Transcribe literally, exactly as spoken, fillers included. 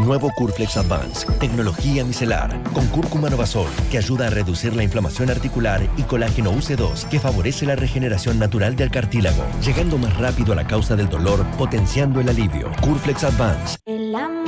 Nuevo Curflex Advance, tecnología micelar, con cúrcuma novasol, que ayuda a reducir la inflamación articular, y colágeno U C dos, que favorece la regeneración natural del cartílago, llegando más rápido a la causa del dolor, potenciando el alivio. Curflex Advance.